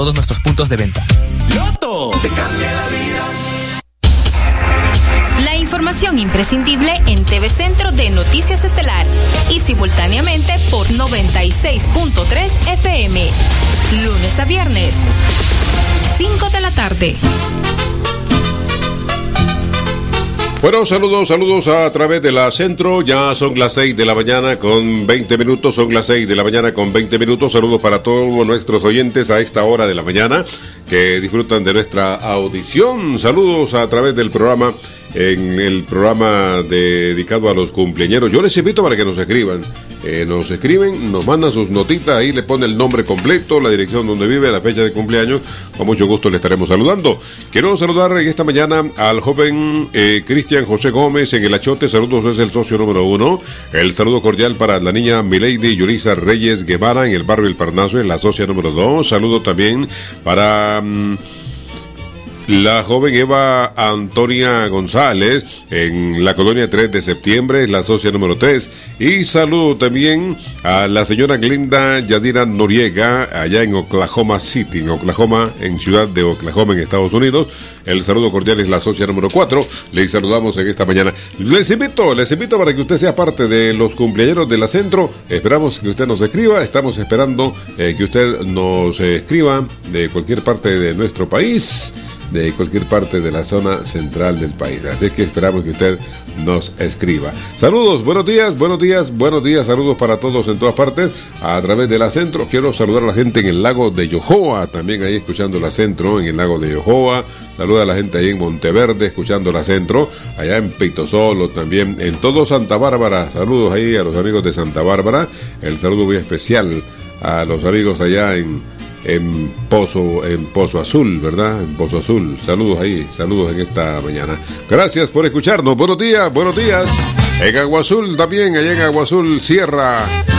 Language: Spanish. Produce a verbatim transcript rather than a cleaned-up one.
todos nuestros puntos de venta. Loto te cambia la vida. La información imprescindible en T V Centro de Noticias Estelar y simultáneamente por noventa y seis punto tres F M. Lunes a viernes, cinco de la tarde. Bueno, saludos, saludos a través de la Centro. Ya son las seis de la mañana con veinte minutos. Son las seis de la mañana con veinte minutos. Saludos para todos nuestros oyentes a esta hora de la mañana que disfrutan de nuestra audición. Saludos a través del programa, en el programa dedicado a los cumpleañeros. Yo les invito para que nos escriban. Eh, nos escriben, nos mandan sus notitas, ahí le pone el nombre completo, la dirección donde vive, la fecha de cumpleaños. Con mucho gusto le estaremos saludando. Quiero saludar en esta mañana al joven eh, Cristian José Gómez en el Achote. Saludos, es el socio número uno. El saludo cordial para la niña Milady Yulisa Reyes Guevara en el barrio El Parnaso, en la socia número dos. Saludo también para Um, la joven Eva Antonia González en la colonia tres de septiembre, la socia número tres. Y saludo también a la señora Glenda Yadira Noriega allá en Oklahoma City, en Oklahoma, en ciudad de Oklahoma, en Estados Unidos. El saludo cordial es la socia número cuatro. Les saludamos en esta mañana. Les invito, les invito para que usted sea parte de los cumpleañeros de la Centro. Esperamos que usted nos escriba. Estamos esperando eh, que usted nos eh, escriba de cualquier parte de nuestro país, de cualquier parte de la zona central del país. Así que esperamos que usted nos escriba. Saludos, buenos días, buenos días, buenos días, saludos para todos en todas partes, a través de la Centro. Quiero saludar a la gente en el lago de Yohoa, también ahí escuchando la Centro, en el lago de Yohoa. Saluda a la gente ahí en Monteverde, escuchando la Centro, allá en Pitosolo, también en todo Santa Bárbara. Saludos ahí a los amigos de Santa Bárbara. El saludo muy especial a los amigos allá en En Pozo, en Pozo Azul, ¿verdad? En Pozo Azul. Saludos ahí, saludos en esta mañana. Gracias por escucharnos. Buenos días, buenos días. En Agua Azul también, allá en Agua Azul, Sierra.